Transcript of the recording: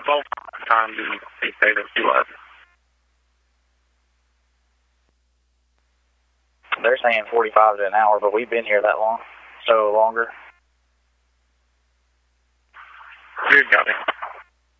Both times they say that she was. They're saying 45 to an hour, but we've been here that long. So longer. Good, got it.